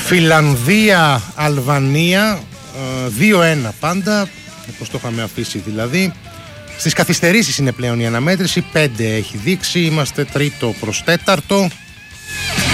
Φιλανδία, Αλβανία, 2-1 πάντα, όπως το είχαμε αφήσει δηλαδή. Στις καθυστερήσεις είναι πλέον η αναμέτρηση, 5 έχει δείξει, είμαστε τρίτο προς τέταρτο.